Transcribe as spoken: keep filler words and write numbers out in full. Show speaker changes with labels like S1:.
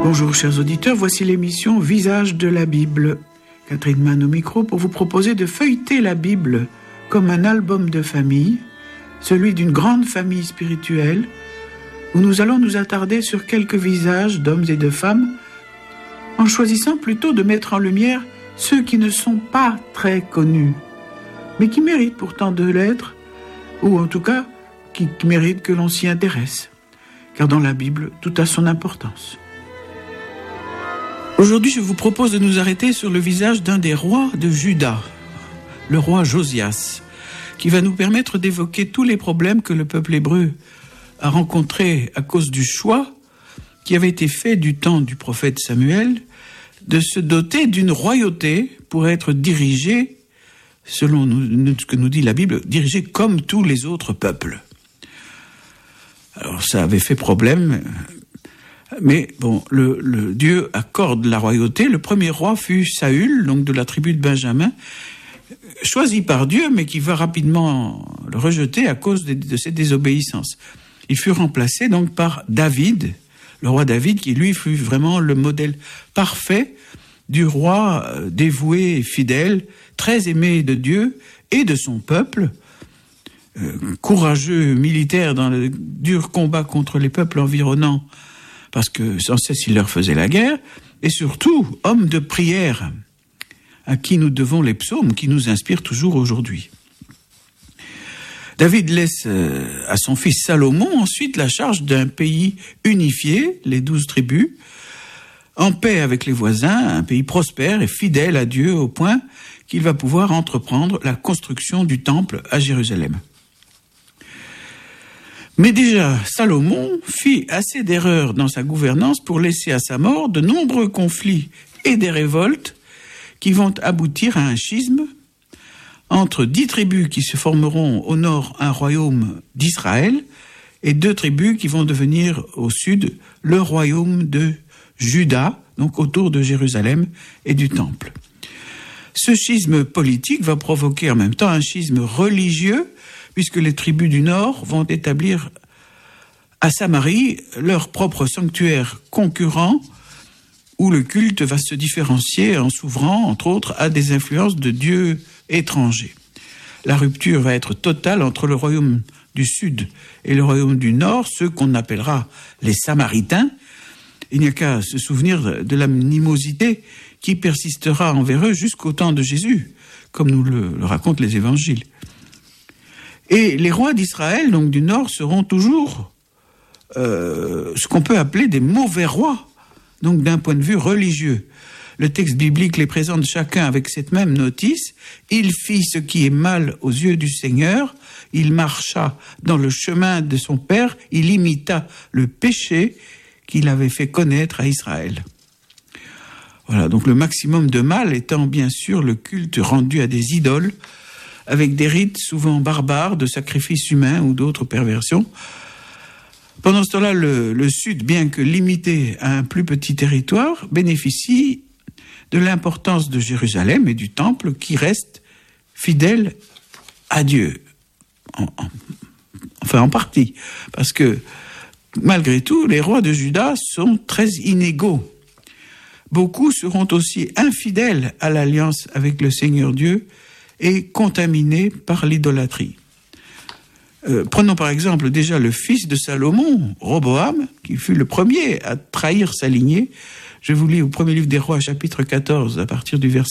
S1: Bonjour chers auditeurs, voici l'émission Visage de la Bible. Catherine Mann au micro pour vous proposer de feuilleter la Bible comme un album de famille, celui d'une grande famille spirituelle, où nous allons nous attarder sur quelques visages d'hommes et de femmes, en choisissant plutôt de mettre en lumière ceux qui ne sont pas très connus, mais qui méritent pourtant de l'être, ou en tout cas qui méritent que l'on s'y intéresse, car dans la Bible, tout a son importance. Aujourd'hui, je vous propose de nous arrêter sur le visage d'un des rois de Juda, le roi Josias, qui va nous permettre d'évoquer tous les problèmes que le peuple hébreu a rencontrés à cause du choix qui avait été fait du temps du prophète Samuel de se doter d'une royauté pour être dirigé, selon nous, ce que nous dit la Bible, dirigé comme tous les autres peuples. Alors ça avait fait problème. Mais bon, le, le Dieu accorde la royauté. Le premier roi fut Saül, donc de la tribu de Benjamin, choisi par Dieu, mais qui va rapidement le rejeter à cause de, de ses désobéissances. Il fut remplacé donc par David, le roi David, qui lui fut vraiment le modèle parfait du roi dévoué et fidèle, très aimé de Dieu et de son peuple, euh, courageux militaire dans le dur combat contre les peuples environnants, parce que sans cesse il leur faisait la guerre, et surtout homme de prière, à qui nous devons les psaumes, qui nous inspirent toujours aujourd'hui. David laisse à son fils Salomon ensuite la charge d'un pays unifié, les douze tribus, en paix avec les voisins, un pays prospère et fidèle à Dieu au point qu'il va pouvoir entreprendre la construction du temple à Jérusalem. Mais déjà, Salomon fit assez d'erreurs dans sa gouvernance pour laisser à sa mort de nombreux conflits et des révoltes qui vont aboutir à un schisme entre dix tribus qui se formeront au nord un royaume d'Israël et deux tribus qui vont devenir au sud le royaume de Juda, donc autour de Jérusalem et du temple. Ce schisme politique va provoquer en même temps un schisme religieux, puisque les tribus du Nord vont établir à Samarie leur propre sanctuaire concurrent, où le culte va se différencier en s'ouvrant, entre autres, à des influences de dieux étrangers. La rupture va être totale entre le royaume du Sud et le royaume du Nord, ceux qu'on appellera les Samaritains. Il n'y a qu'à se souvenir de l'animosité qui persistera envers eux jusqu'au temps de Jésus, comme nous le, le racontent les évangiles. Et les rois d'Israël, donc du Nord, seront toujours euh, ce qu'on peut appeler des mauvais rois, donc d'un point de vue religieux. Le texte biblique les présente chacun avec cette même notice. Il fit ce qui est mal aux yeux du Seigneur, il marcha dans le chemin de son père, il imita le péché qu'il avait fait connaître à Israël. Voilà, donc le maximum de mal étant bien sûr le culte rendu à des idoles, avec des rites souvent barbares de sacrifices humains ou d'autres perversions. Pendant ce temps-là, le, le Sud, bien que limité à un plus petit territoire, bénéficie de l'importance de Jérusalem et du Temple qui reste fidèle à Dieu. En, en, enfin, en partie. Parce que, malgré tout, les rois de Juda sont très inégaux. Beaucoup seront aussi infidèles à l'alliance avec le Seigneur Dieu et contaminés par l'idolâtrie. Euh, prenons par exemple déjà le fils de Salomon, Roboam, qui fut le premier à trahir sa lignée. Je vous lis au premier livre des Rois, chapitre quatorze, à partir du verset